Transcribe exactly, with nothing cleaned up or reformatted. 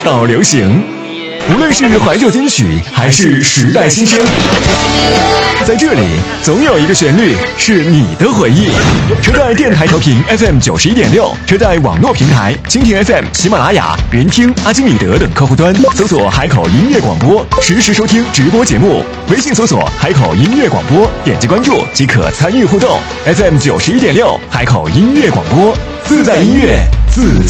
到流行，无论是怀旧金曲还是时代新声，在这里总有一个旋律是你的回忆。车载电台调频 F M 九十一点六，车载网络平台蜻蜓 F M、喜马拉雅、人听、阿基米德等客户端搜索海口音乐广播，实时收听直播节目。微信搜索海口音乐广播，点击关注即可参与互动。F M 九十一点六，海口音乐广播，自在音乐，自在。